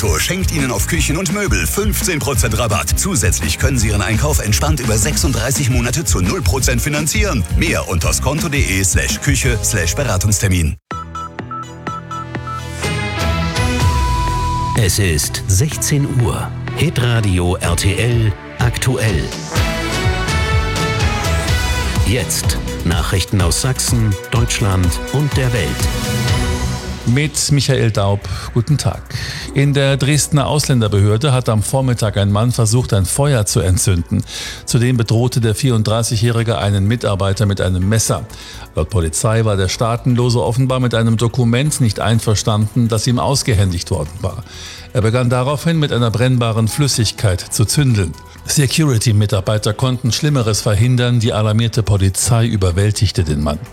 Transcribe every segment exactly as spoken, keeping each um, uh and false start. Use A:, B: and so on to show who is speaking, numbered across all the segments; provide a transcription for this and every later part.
A: Schenkt Ihnen auf Küchen und Möbel fünfzehn Prozent Rabatt. Zusätzlich können Sie Ihren Einkauf entspannt über sechsunddreißig Monate zu null Prozent finanzieren. Mehr unter skonto.de slash Küche slash Beratungstermin.
B: Es ist sechzehn Uhr. Hitradio R T L aktuell. Jetzt Nachrichten aus Sachsen, Deutschland und der Welt.
C: Mit Michael Daub, guten Tag. In der Dresdner Ausländerbehörde hat am Vormittag ein Mann versucht, ein Feuer zu entzünden. Zudem bedrohte der vierunddreißigjährige einen Mitarbeiter mit einem Messer. Laut Polizei war der Staatenlose offenbar mit einem Dokument nicht einverstanden, das ihm ausgehändigt worden war. Er begann daraufhin mit einer brennbaren Flüssigkeit zu zündeln. Security-Mitarbeiter konnten Schlimmeres verhindern, die alarmierte Polizei überwältigte den Mann.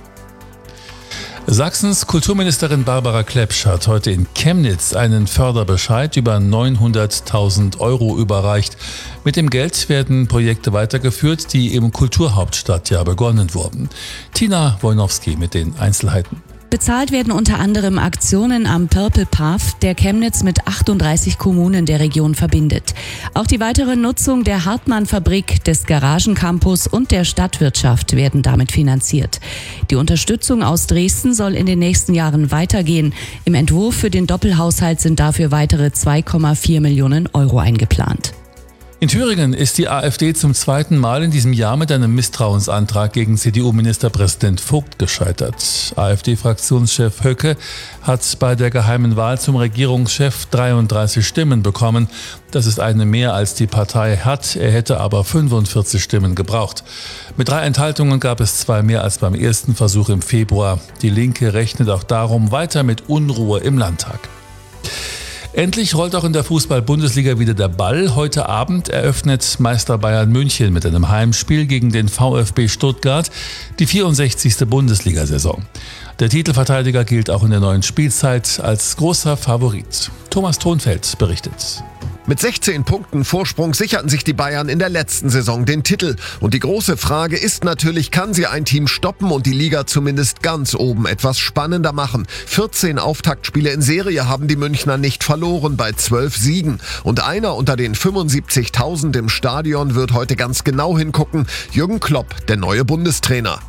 C: Sachsens Kulturministerin Barbara Klepsch hat heute in Chemnitz einen Förderbescheid über neunhunderttausend Euro überreicht. Mit dem Geld werden Projekte weitergeführt, die im Kulturhauptstadtjahr begonnen wurden. Tina Wojnowski mit den Einzelheiten.
D: Bezahlt werden unter anderem Aktionen am Purple Path, der Chemnitz mit achtunddreißig Kommunen der Region verbindet. Auch die weitere Nutzung der Hartmann-Fabrik, des Garagencampus und der Stadtwirtschaft werden damit finanziert. Die Unterstützung aus Dresden soll in den nächsten Jahren weitergehen. Im Entwurf für den Doppelhaushalt sind dafür weitere zwei Komma vier Millionen Euro eingeplant.
C: In Thüringen ist die AfD zum zweiten Mal in diesem Jahr mit einem Misstrauensantrag gegen C D U-Ministerpräsident Vogt gescheitert. AfD-Fraktionschef Höcke hat bei der geheimen Wahl zum Regierungschef dreiunddreißig Stimmen bekommen. Das ist eine mehr, als die Partei hat. Er hätte aber fünfundvierzig Stimmen gebraucht. Mit drei Enthaltungen gab es zwei mehr als beim ersten Versuch im Februar. Die Linke rechnet auch darum weiter mit Unruhe im Landtag. Endlich rollt auch in der Fußball-Bundesliga wieder der Ball. Heute Abend eröffnet Meister Bayern München mit einem Heimspiel gegen den VfB Stuttgart die vierundsechzigste Bundesliga-Saison. Der Titelverteidiger gilt auch in der neuen Spielzeit als großer Favorit. Thomas Thonfeld berichtet.
E: Mit sechzehn Punkten Vorsprung sicherten sich die Bayern in der letzten Saison den Titel. Und die große Frage ist natürlich, kann sie ein Team stoppen und die Liga zumindest ganz oben etwas spannender machen? vierzehn Auftaktspiele in Serie haben die Münchner nicht verloren bei zwölf Siegen. Und einer unter den fünfundsiebzigtausend im Stadion wird heute ganz genau hingucken. Jürgen Klopp, der neue Bundestrainer.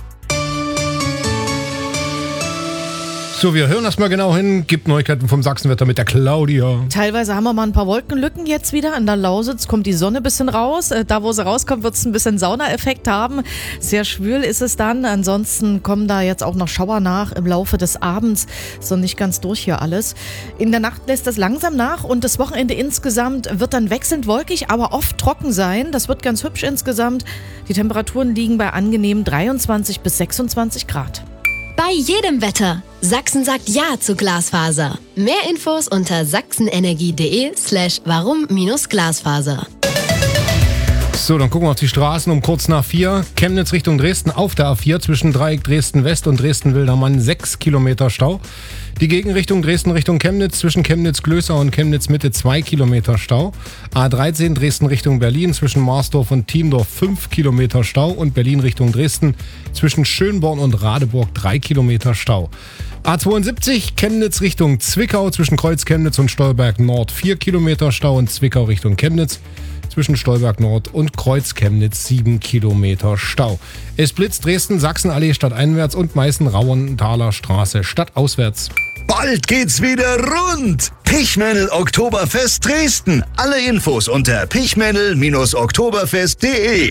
F: So, wir hören erstmal genau hin. Gibt Neuigkeiten vom Sachsenwetter mit der Claudia.
G: Teilweise haben wir mal ein paar Wolkenlücken jetzt wieder. An der Lausitz kommt die Sonne ein bisschen raus. Da, wo sie rauskommt, wird es ein bisschen Saunaeffekt haben. Sehr schwül ist es dann. Ansonsten kommen da jetzt auch noch Schauer nach im Laufe des Abends. Ist noch nicht ganz durch hier alles. In der Nacht lässt das langsam nach und das Wochenende insgesamt wird dann wechselnd wolkig, aber oft trocken sein. Das wird ganz hübsch insgesamt. Die Temperaturen liegen bei angenehmen dreiundzwanzig bis sechsundzwanzig Grad.
H: Bei jedem Wetter. Sachsen sagt Ja zu Glasfaser. Mehr Infos unter sachsenenergie.de slash warum minus Glasfaser.
F: So, dann gucken wir auf die Straßen um kurz nach vier. Chemnitz Richtung Dresden auf der A vier zwischen Dreieck Dresden-West und Dresden-Wildermann sechs Kilometer Stau. Die Gegenrichtung Dresden Richtung Chemnitz zwischen Chemnitz-Glößau und Chemnitz-Mitte zwei Kilometer Stau. A dreizehn Dresden Richtung Berlin zwischen Marsdorf und Thiendorf fünf Kilometer Stau und Berlin Richtung Dresden zwischen Schönborn und Radeburg drei Kilometer Stau. A zweiundsiebzig Chemnitz Richtung Zwickau zwischen Kreuz Chemnitz und Stolberg Nord vier Kilometer Stau und Zwickau Richtung Chemnitz zwischen Stolberg Nord und Kreuz Chemnitz sieben Kilometer Stau. Es blitzt Dresden Sachsenallee stadteinwärts und Meißen-Rauenthaler Straße stadtauswärts.
A: Bald geht's wieder rund! Pichmännel Oktoberfest Dresden. Alle Infos unter pichmännel Oktoberfest punkt de.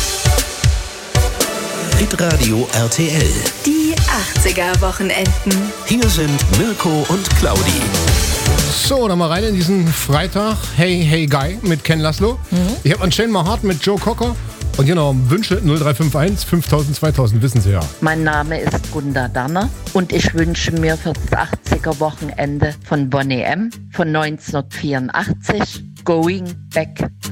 B: Hitradio R T L.
I: Die achtziger-Wochenenden.
B: Hier sind Mirko und Claudi.
F: So, dann mal rein in diesen Freitag. Hey, hey, Guy mit Ken Laszlo. Mhm. Ich habe anscheinend mal hart mit Joe Cocker. Und hier noch Wünsche null drei fünf eins fünftausend zweitausend, wissen Sie ja.
J: Mein Name ist Gunda Danner und ich wünsche mir für das achtziger-Wochenende von Boney M. von neunzehnhundertvierundachtzig Going Back